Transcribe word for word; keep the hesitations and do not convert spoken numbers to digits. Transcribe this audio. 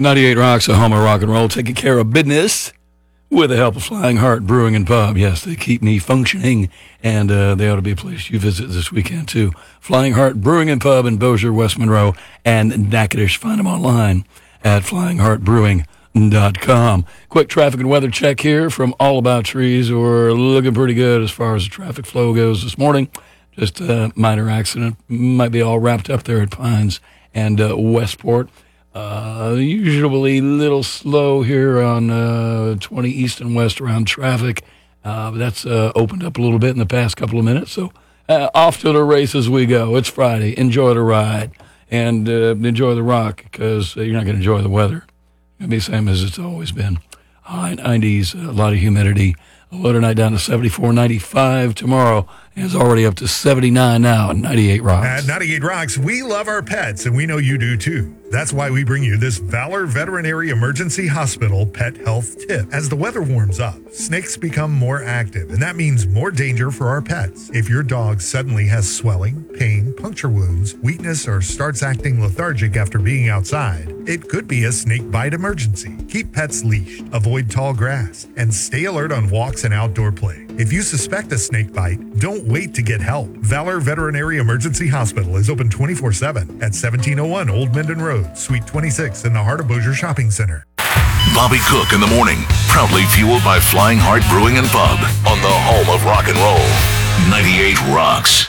ninety-eight Rocks, a home of rock and roll, taking care of business with the help of Flying Heart Brewing and Pub. Yes, they keep me functioning, and uh, they ought to be a place you visit this weekend, too. Flying Heart Brewing and Pub in Bossier, West Monroe, and Natchitoches. Find them online at flying heart brewing dot com. Quick traffic and weather check here from All About Trees. We're looking pretty good as far as the traffic flow goes this morning. Just a minor accident. Might be all wrapped up there at Pines and uh, Westport. Uh, usually a little slow here on uh, twenty East and West around traffic. Uh, but that's uh, opened up a little bit in the past couple of minutes. So uh, off to the races we go. It's Friday. Enjoy the ride and uh, enjoy the rock, because uh, you're not going to enjoy the weather. It's going to be the same as it's always been. High nineties, a lot of humidity. A low tonight down to seventy-four, ninety-five tomorrow. And it's already up to seventy-nine now at ninety-eight Rocks. At ninety-eight Rocks, we love our pets, and we know you do too. That's why we bring you this Valor Veterinary Emergency Hospital pet health tip. As the weather warms up, snakes become more active, and that means more danger for our pets. If your dog suddenly has swelling, pain, puncture wounds, weakness, or starts acting lethargic after being outside, it could be a snake bite emergency. Keep pets leashed, avoid tall grass, and stay alert on walks and outdoor play. If you suspect a snake bite, don't wait to get help. Valor Veterinary Emergency Hospital is open twenty-four seven at seventeen oh one Old Minden Road, Suite twenty-six in the heart of Bossier Shopping Center. Bobby Cook in the morning, proudly fueled by Flying Heart Brewing and Pub on the home of rock and roll. ninety-eight Rocks.